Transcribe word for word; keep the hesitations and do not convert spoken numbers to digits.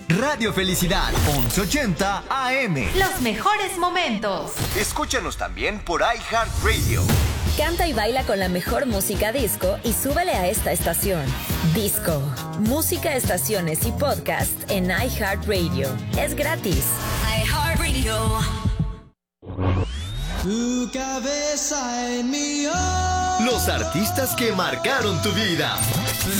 Radio Felicidad, once ochenta A M. Los mejores momentos. Escúchanos también por iHeartRadio. Canta y baila con la mejor música disco y súbele a esta estación. Disco. Música, estaciones y podcast en iHeartRadio. Es gratis. iHeartRadio. Tu cabeza en mi hombro. Los artistas que marcaron tu vida.